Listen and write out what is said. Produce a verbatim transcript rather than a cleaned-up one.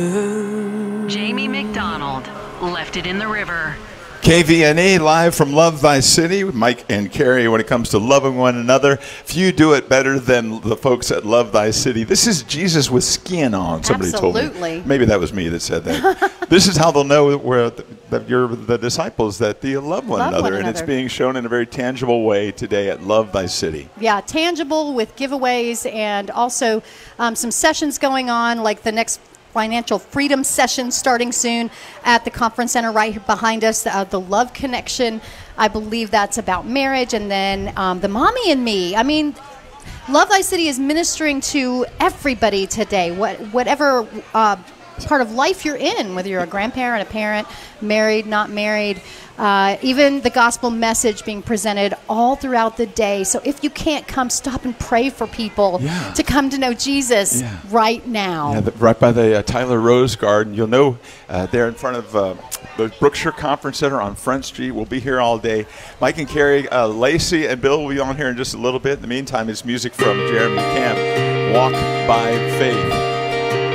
Jamie McDonald left it in the river. K V N E live from Love Thy City, Mike and Carrie. When it comes to loving one another, few do it better than the folks at Love Thy City. This is Jesus with skin on, somebody Absolutely. told me. Maybe that was me that said that. This is how they'll know where that you're the disciples, that you love one, Love another. one And another. it's being shown in a very tangible way today at Love Thy City. Yeah, tangible with giveaways and also um, some sessions going on, like the next financial freedom session starting soon at the conference center right here behind us, uh, the Love Connection. I believe that's about marriage. And then um, the Mommy and Me. I mean, Love Thy City is ministering to everybody today, what, whatever uh, part of life you're in, whether you're a grandparent, a parent, married, not married, uh, even the gospel message being presented all throughout the day. So if you can't come, stop and pray for people Yeah. to come to know Jesus Yeah. right now. Yeah, the, right by the uh, Tyler Rose Garden. You'll know uh, there in front of uh, the Brookshire Conference Center on Front Street. We'll be here all day. Mike and Carrie, uh, Lacey and Bill will be on here in just a little bit. In the meantime, it's music from Jeremy Camp, Walk by Faith.